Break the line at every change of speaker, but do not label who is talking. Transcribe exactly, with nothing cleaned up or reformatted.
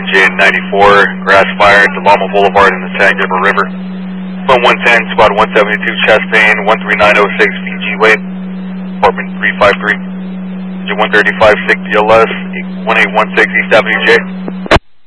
J ninety-four, grass fire at Delamo Boulevard in the Sag River River. Phone one ten, squad one seventy-two, Chastain, one three nine oh six, P G Way, apartment three five three, J one thirty-five, S I C D L S, one eight one six, East Avenue J.